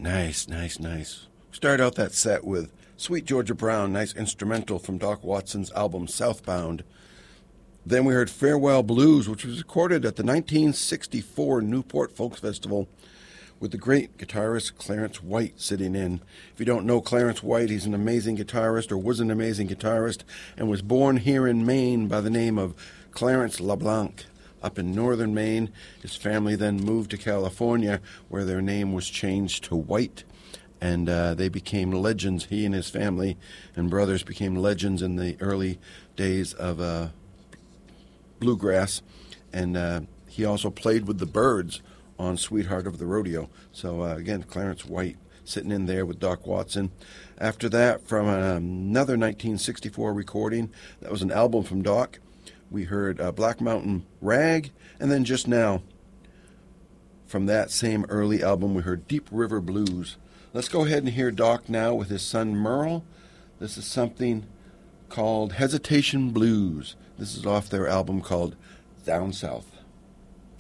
Nice, nice, nice. Start out that set with Sweet Georgia Brown, nice instrumental from Doc Watson's album Southbound. Then we heard Farewell Blues, which was recorded at the 1964 Newport Folk Festival with the great guitarist Clarence White sitting in. If you don't know Clarence White, he's an amazing guitarist, or was an amazing guitarist, and was born here in Maine by the name of Clarence LeBlanc up in northern Maine. His family then moved to California, where their name was changed to White, and they became legends. He and his family and brothers became legends in the early days of bluegrass, and he also played with the Byrds on Sweetheart of the Rodeo. So again, Clarence White sitting in there with Doc Watson. After that, from another 1964 recording, that was an album from Doc, we heard Black Mountain Rag, and then just now, from that same early album, we heard Deep River Blues. Let's go ahead and hear Doc now with his son Merle. This is something called Hesitation Blues. This is off their album called Down South.